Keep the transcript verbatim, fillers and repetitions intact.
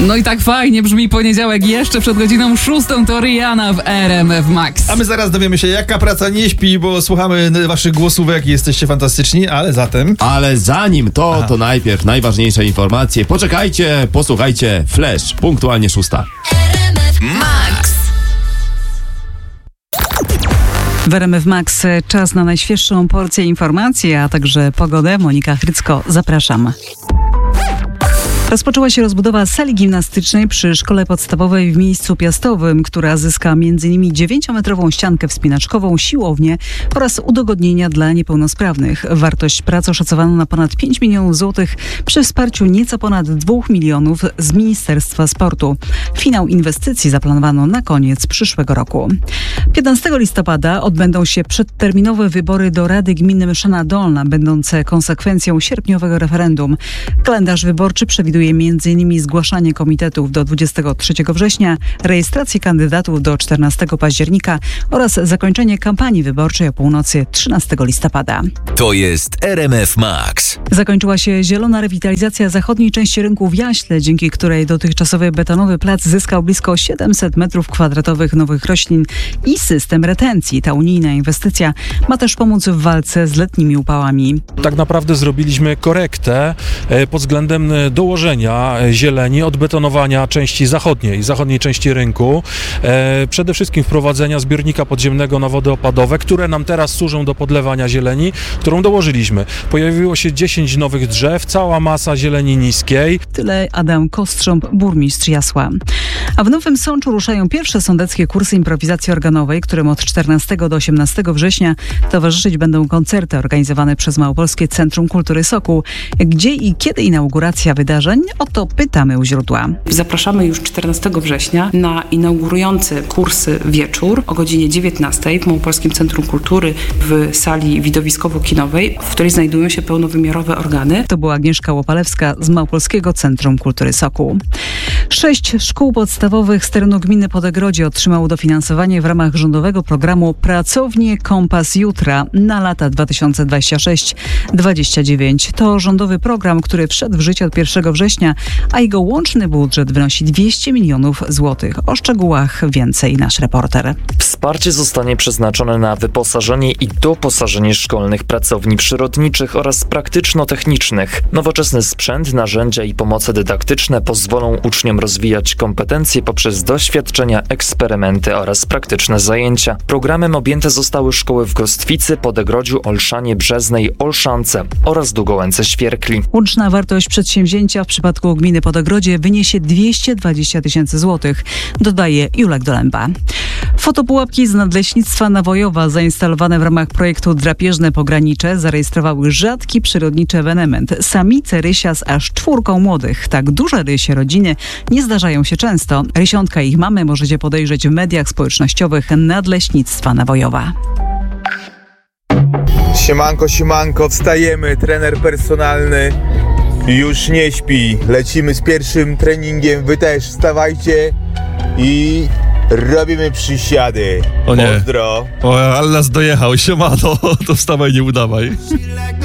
No i tak fajnie brzmi poniedziałek jeszcze przed godziną szóstą, to Rihanna w R M F Max. A my zaraz dowiemy się, jaka praca nie śpi, bo słuchamy waszych głosówek i jesteście fantastyczni, ale zatem... Ale zanim to, Aha. to najpierw najważniejsze informacje. Poczekajcie, posłuchajcie. Flash, punktualnie szósta. Max. W R M F Max czas na najświeższą porcję informacji, a także pogodę. Monika Chrycko, zapraszam. Rozpoczęła się rozbudowa sali gimnastycznej przy szkole podstawowej w Miejscu Piastowym, która zyska między innymi dziewięciometrową ściankę wspinaczkową, siłownię oraz udogodnienia dla niepełnosprawnych. Wartość pracy oszacowano na ponad pięć milionów złotych przy wsparciu nieco ponad dwóch milionów z Ministerstwa Sportu. Finał inwestycji zaplanowano na koniec przyszłego roku. piętnastego listopada odbędą się przedterminowe wybory do Rady Gminy Mszana Dolna, będące konsekwencją sierpniowego referendum. Kalendarz wyborczy przewiduje między innymi zgłaszanie komitetów do dwudziestego trzeciego września, rejestrację kandydatów do czternastego października oraz zakończenie kampanii wyborczej o północy trzynastego listopada. To jest R M F Max. Zakończyła się zielona rewitalizacja zachodniej części rynku w Jaśle, dzięki której dotychczasowy betonowy plac zyskał blisko siedemset metrów kwadratowych nowych roślin i system retencji. Ta unijna inwestycja ma też pomóc w walce z letnimi upałami. Tak naprawdę zrobiliśmy korektę pod względem dołożenia zieleni, odbetonowania części zachodniej, zachodniej części rynku. E, przede wszystkim wprowadzenia zbiornika podziemnego na wody opadowe, które nam teraz służą do podlewania zieleni, którą dołożyliśmy. Pojawiło się dziesięć nowych drzew, cała masa zieleni niskiej. Tyle Adam Kostrząb, burmistrz Jasła. A w Nowym Sączu ruszają pierwsze sądeckie kursy improwizacji organowej, którym od czternastego do osiemnastego września towarzyszyć będą koncerty organizowane przez Małopolskie Centrum Kultury Sokół. Gdzie i kiedy inauguracja wydarzeń? O to pytamy u źródła. Zapraszamy już czternastego września na inaugurujący kursy wieczór o godzinie dziewiętnastej w Małopolskim Centrum Kultury w sali widowiskowo-kinowej, w której znajdują się pełnowymiarowe organy. To była Agnieszka Łopalewska z Małopolskiego Centrum Kultury Sokół. Sześć szkół podstawowych z terenu gminy Podegrodzie otrzymało dofinansowanie w ramach rządowego programu Pracownie Kompas Jutra na lata dwa tysiące dwudziesty szósty do dwudziestego dziewiątego. To rządowy program, który wszedł w życie od pierwszego września, a jego łączny budżet wynosi dwieście milionów złotych. O szczegółach więcej nasz reporter. Wsparcie zostanie przeznaczone na wyposażenie i doposażenie szkolnych pracowni przyrodniczych oraz praktyczno-technicznych. Nowoczesny sprzęt, narzędzia i pomoce dydaktyczne pozwolą uczniom rozwijać kompetencje poprzez doświadczenia, eksperymenty oraz praktyczne zajęcia. Programem objęte zostały szkoły w Gostwicy, Podegrodziu, Olszanie, Brzeznej, Olszance oraz Długołęce Świerkli. Łączna wartość przedsięwzięcia w przypadku gminy Podegrodzie wyniesie dwieście dwadzieścia tysięcy złotych, dodaje Julek Dolemba. Fotopułapki z Nadleśnictwa Nawojowa zainstalowane w ramach projektu Drapieżne Pogranicze zarejestrowały rzadki przyrodniczy ewenement. Samice rysia z aż czwórką młodych. Tak duże rysie rodziny nie zdarzają się często. Rysiątka i ich mamy możecie podejrzeć w mediach społecznościowych Nadleśnictwa Nawojowa. Siemanko, siemanko, wstajemy, trener personalny już nie śpi. Lecimy z pierwszym treningiem, wy też wstawajcie i robimy przysiady. O nie. Pozdro. O, ale nas dojechał, siemano, to wstawaj, nie udawaj.